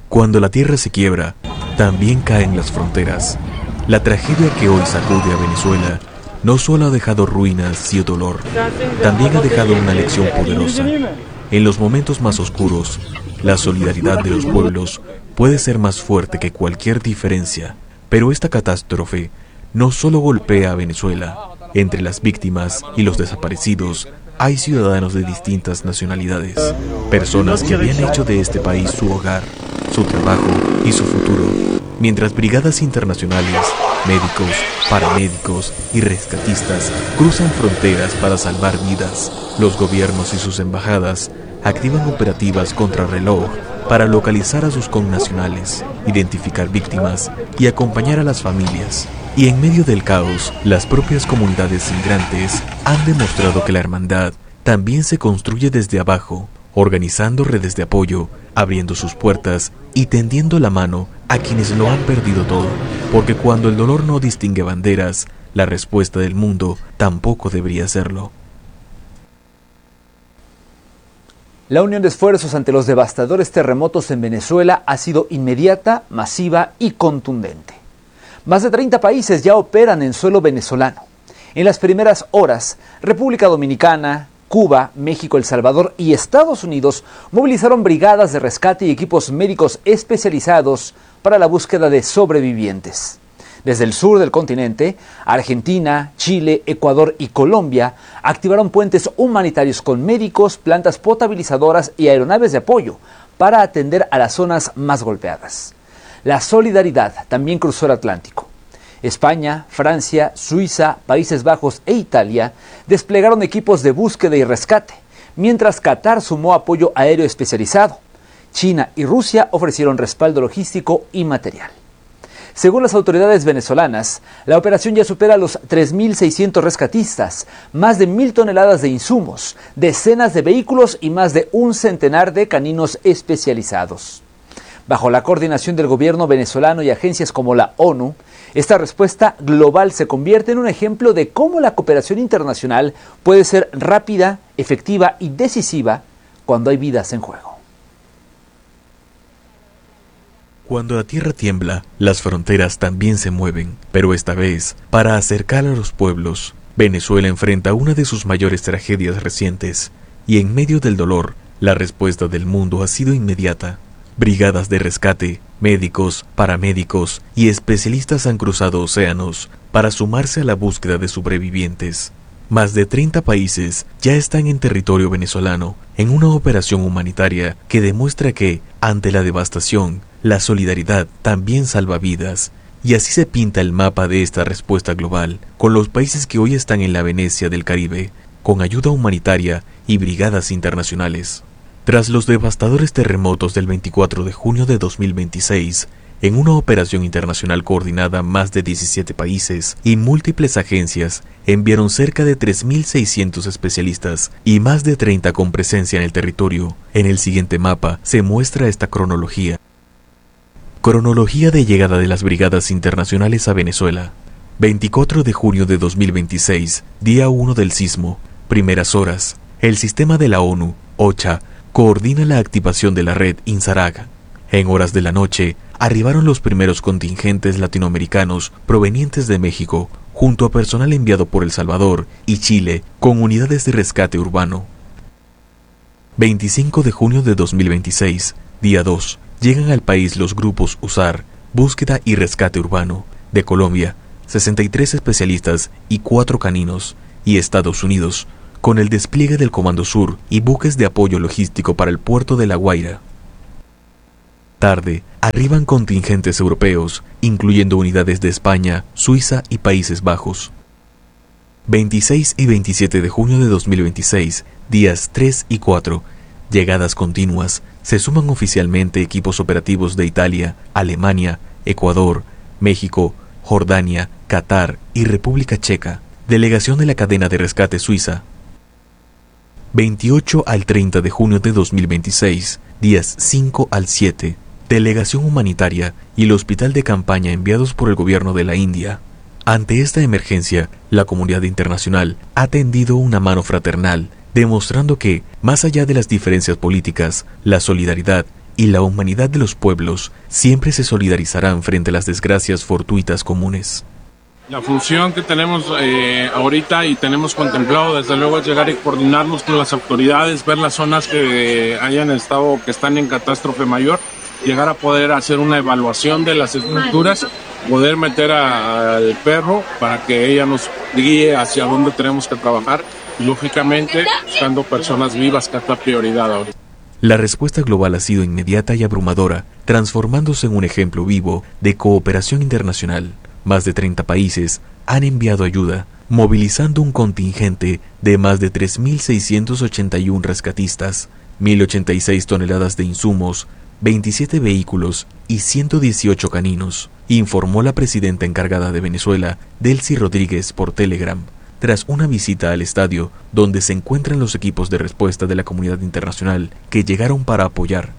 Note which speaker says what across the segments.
Speaker 1: Cuando la tierra se quiebra, también caen las fronteras. La tragedia que hoy sacude a Venezuela no solo ha dejado ruinas y dolor, también ha dejado una lección poderosa. En los momentos más oscuros, la solidaridad de los pueblos puede ser más fuerte que cualquier diferencia. Pero esta catástrofe no solo golpea a Venezuela. Entre las víctimas y los desaparecidos hay ciudadanos de distintas nacionalidades, personas que habían hecho de este país su hogar, su trabajo y su futuro, mientras brigadas internacionales, médicos, paramédicos y rescatistas cruzan fronteras para salvar vidas. Los gobiernos y sus embajadas activan operativas contrarreloj para localizar a sus connacionales, identificar víctimas y acompañar a las familias. Y en medio del caos, las propias comunidades migrantes han demostrado que la hermandad también se construye desde abajo, organizando redes de apoyo, abriendo sus puertas y tendiendo la mano a quienes lo han perdido todo. Porque cuando el dolor no distingue banderas, la respuesta del mundo tampoco debería hacerlo.
Speaker 2: La unión de esfuerzos ante los devastadores terremotos en Venezuela ha sido inmediata, masiva y contundente. Más de 30 países ya operan en suelo venezolano. En las primeras horas, República Dominicana, Cuba, México, El Salvador y Estados Unidos movilizaron brigadas de rescate y equipos médicos especializados para la búsqueda de sobrevivientes. Desde el sur del continente, Argentina, Chile, Ecuador y Colombia activaron puentes humanitarios con médicos, plantas potabilizadoras y aeronaves de apoyo para atender a las zonas más golpeadas. La solidaridad también cruzó el Atlántico. España, Francia, Suiza, Países Bajos e Italia desplegaron equipos de búsqueda y rescate, mientras Qatar sumó apoyo aéreo especializado. China y Rusia ofrecieron respaldo logístico y material. Según las autoridades venezolanas, la operación ya supera los 3.600 rescatistas, más de 1.000 toneladas de insumos, decenas de vehículos y más de un centenar de caninos especializados. Bajo la coordinación del gobierno venezolano y agencias como la ONU, esta respuesta global se convierte en un ejemplo de cómo la cooperación internacional puede ser rápida, efectiva y decisiva cuando hay vidas en juego.
Speaker 1: Cuando la tierra tiembla, las fronteras también se mueven, pero esta vez, para acercar a los pueblos, Venezuela enfrenta una de sus mayores tragedias recientes, y en medio del dolor, la respuesta del mundo ha sido inmediata. Brigadas de rescate, médicos, paramédicos y especialistas han cruzado océanos para sumarse a la búsqueda de sobrevivientes. Más de 30 países ya están en territorio venezolano en una operación humanitaria que demuestra que, ante la devastación, la solidaridad también salva vidas. Y así se pinta el mapa de esta respuesta global, con los países que hoy están en la Venecia del Caribe, con ayuda humanitaria y brigadas internacionales. Tras los devastadores terremotos del 24 de junio de 2026, en una operación internacional coordinada, más de 17 países y múltiples agencias enviaron cerca de 3.600 especialistas y más de 30 con presencia en el territorio. En el siguiente mapa se muestra esta cronología. Cronología de llegada de las brigadas internacionales a Venezuela. 24 de junio de 2026, día 1 del sismo. Primeras horas. El sistema de la ONU, OCHA, coordina la activación de la red INSARAG. En horas de la noche, arribaron los primeros contingentes latinoamericanos provenientes de México, junto a personal enviado por El Salvador y Chile, con unidades de rescate urbano. 25 de junio de 2026, día 2, llegan al país los grupos USAR, Búsqueda y Rescate Urbano, de Colombia, 63 especialistas y 4 caninos, y Estados Unidos, con el despliegue del Comando Sur y buques de apoyo logístico para el puerto de La Guaira. Tarde, arriban contingentes europeos, incluyendo unidades de España, Suiza y Países Bajos. 26 y 27 de junio de 2026, días 3 y 4, llegadas continuas, se suman oficialmente equipos operativos de Italia, Alemania, Ecuador, México, Jordania, Qatar y República Checa. Delegación de la cadena de rescate suiza. 28 al 30 de junio de 2026, días 5 al 7, delegación humanitaria y el hospital de campaña enviados por el gobierno de la India. Ante esta emergencia, la comunidad internacional ha tendido una mano fraternal, demostrando que, más allá de las diferencias políticas, la solidaridad y la humanidad de los pueblos siempre se solidarizarán frente a las desgracias fortuitas comunes.
Speaker 3: La función que tenemos ahorita y tenemos contemplado desde luego es llegar y coordinarnos con las autoridades, ver las zonas que hayan estado, que están en catástrofe mayor, llegar a poder hacer una evaluación de las estructuras, poder meter al perro para que ella nos guíe hacia dónde tenemos que trabajar, lógicamente buscando personas vivas, que es la prioridad ahorita.
Speaker 1: La respuesta global ha sido inmediata y abrumadora, transformándose en un ejemplo vivo de cooperación internacional. Más de 30 países han enviado ayuda, movilizando un contingente de más de 3.681 rescatistas, 1.086 toneladas de insumos, 27 vehículos y 118 caninos, informó la presidenta encargada de Venezuela, Delcy Rodríguez, por Telegram, tras una visita al estadio donde se encuentran los equipos de respuesta de la comunidad internacional que llegaron para apoyar.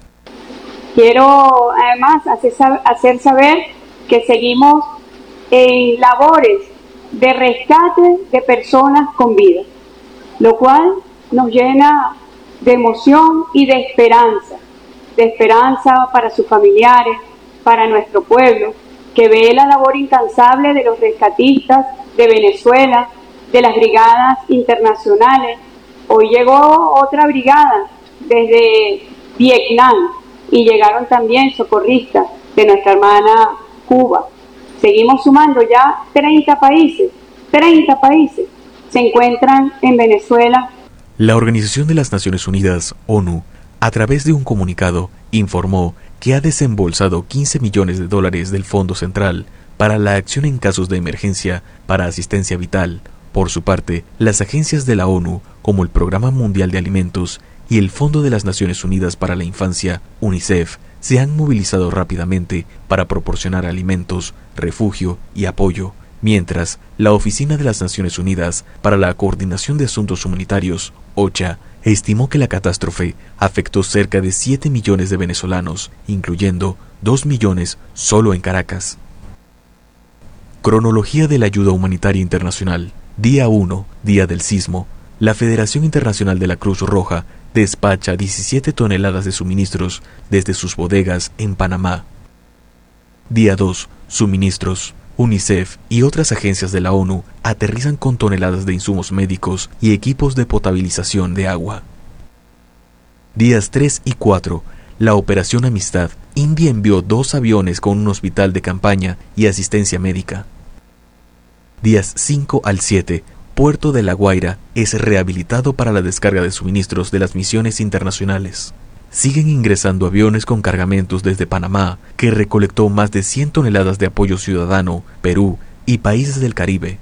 Speaker 4: Quiero además hacer saber que seguimos en labores de rescate de personas con vida, lo cual nos llena de emoción y de esperanza para sus familiares, para nuestro pueblo, que ve la labor incansable de los rescatistas de Venezuela, de las brigadas internacionales. Hoy llegó otra brigada desde Vietnam y llegaron también socorristas de nuestra hermana Cuba. Seguimos sumando ya 30 países se encuentran en Venezuela.
Speaker 1: La Organización de las Naciones Unidas, ONU, a través de un comunicado, informó que ha desembolsado $15 millones del Fondo Central para la acción en casos de emergencia para asistencia vital. Por su parte, las agencias de la ONU, como el Programa Mundial de Alimentos y el Fondo de las Naciones Unidas para la Infancia, UNICEF, se han movilizado rápidamente para proporcionar alimentos, refugio y apoyo, mientras la Oficina de las Naciones Unidas para la Coordinación de Asuntos Humanitarios, OCHA, estimó que la catástrofe afectó cerca de 7 millones de venezolanos, incluyendo 2 millones solo en Caracas. Cronología de la ayuda humanitaria internacional. Día 1, día del sismo. La Federación Internacional de la Cruz Roja despacha 17 toneladas de suministros desde sus bodegas en Panamá. Día 2, suministros. UNICEF y otras agencias de la ONU aterrizan con toneladas de insumos médicos y equipos de potabilización de agua. Días 3 y 4. La Operación Amistad. India envió 2 aviones con un hospital de campaña y asistencia médica. Días 5 al 7. Puerto de La Guaira es rehabilitado para la descarga de suministros de las misiones internacionales. Siguen ingresando aviones con cargamentos desde Panamá, que recolectó más de 100 toneladas de apoyo ciudadano, Perú y países del Caribe.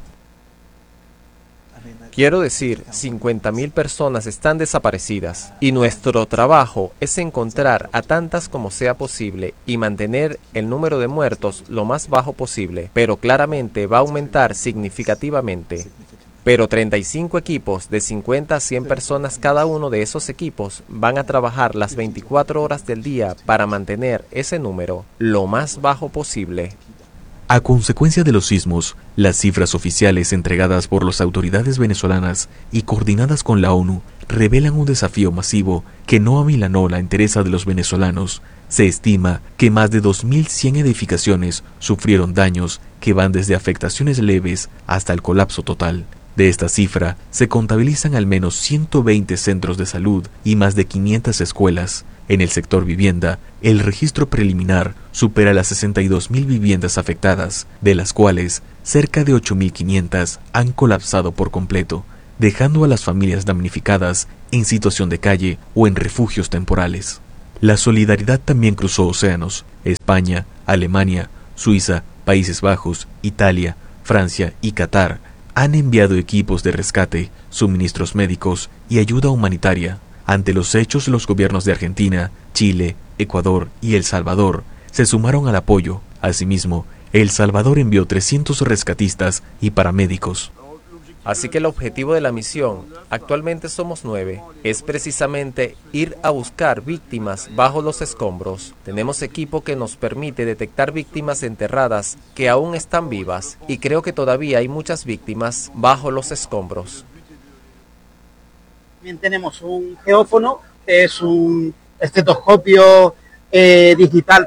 Speaker 5: Quiero decir, 50.000 personas están desaparecidas y nuestro trabajo es encontrar a tantas como sea posible y mantener el número de muertos lo más bajo posible, pero claramente va a aumentar significativamente. Pero 35 equipos de 50 a 100 personas cada uno de esos equipos van a trabajar las 24 horas del día para mantener ese número lo más bajo posible.
Speaker 1: A consecuencia de los sismos, las cifras oficiales entregadas por las autoridades venezolanas y coordinadas con la ONU revelan un desafío masivo que no amilanó la entereza de los venezolanos. Se estima que más de 2.100 edificaciones sufrieron daños que van desde afectaciones leves hasta el colapso total. De esta cifra, se contabilizan al menos 120 centros de salud y más de 500 escuelas. En el sector vivienda, el registro preliminar supera las 62.000 viviendas afectadas, de las cuales cerca de 8.500 han colapsado por completo, dejando a las familias damnificadas en situación de calle o en refugios temporales. La solidaridad también cruzó océanos. España, Alemania, Suiza, Países Bajos, Italia, Francia y Qatar han enviado equipos de rescate, suministros médicos y ayuda humanitaria. Ante los hechos, los gobiernos de Argentina, Chile, Ecuador y El Salvador se sumaron al apoyo. Asimismo, El Salvador envió 300 rescatistas y paramédicos.
Speaker 5: Así que el objetivo de la misión, actualmente somos 9, es precisamente ir a buscar víctimas bajo los escombros. Tenemos equipo que nos permite detectar víctimas enterradas que aún están vivas y creo que todavía hay muchas víctimas bajo los escombros.
Speaker 6: También tenemos un geófono, es un estetoscopio digital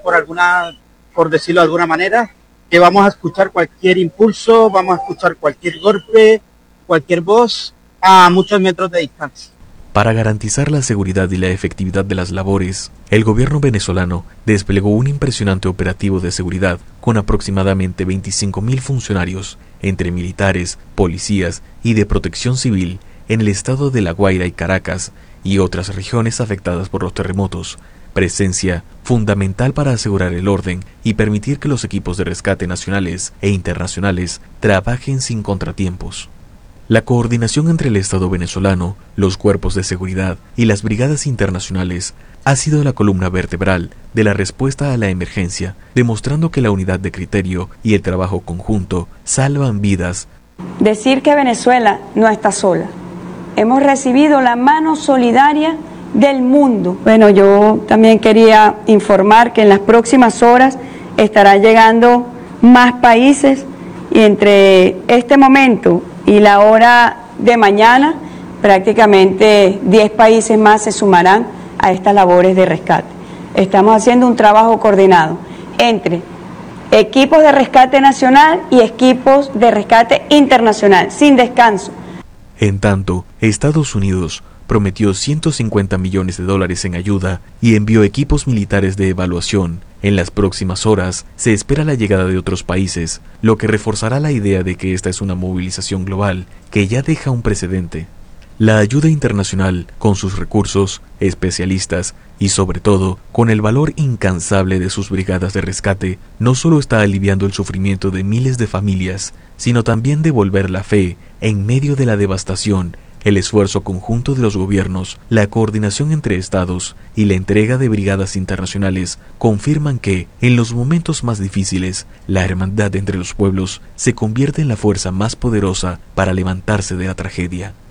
Speaker 6: por decirlo de alguna manera, que vamos a escuchar cualquier impulso, vamos a escuchar cualquier golpe, cualquier voz a muchos metros de distancia.
Speaker 1: Para garantizar la seguridad y la efectividad de las labores, el gobierno venezolano desplegó un impresionante operativo de seguridad con aproximadamente 25.000 funcionarios, entre militares, policías y de protección civil, en el estado de La Guaira y Caracas y otras regiones afectadas por los terremotos, presencia fundamental para asegurar el orden y permitir que los equipos de rescate nacionales e internacionales trabajen sin contratiempos. La coordinación entre el Estado venezolano, los cuerpos de seguridad y las brigadas internacionales ha sido la columna vertebral de la respuesta a la emergencia, demostrando que la unidad de criterio y el trabajo conjunto salvan vidas.
Speaker 7: Decir que Venezuela no está sola. Hemos recibido la mano solidaria del mundo. Bueno, yo también quería informar que en las próximas horas estarán llegando más países y entre este momento y la hora de mañana prácticamente 10 países más se sumarán a estas labores de rescate. Estamos haciendo un trabajo coordinado entre equipos de rescate nacional y equipos de rescate internacional, sin descanso.
Speaker 1: En tanto, Estados Unidos prometió $150 millones en ayuda y envió equipos militares de evaluación. En las próximas horas se espera la llegada de otros países, lo que reforzará la idea de que esta es una movilización global que ya deja un precedente. La ayuda internacional, con sus recursos, especialistas y sobre todo con el valor incansable de sus brigadas de rescate, no solo está aliviando el sufrimiento de miles de familias, sino también devolver la fe en medio de la devastación. El esfuerzo conjunto de los gobiernos, la coordinación entre estados y la entrega de brigadas internacionales confirman que, en los momentos más difíciles, la hermandad entre los pueblos se convierte en la fuerza más poderosa para levantarse de la tragedia.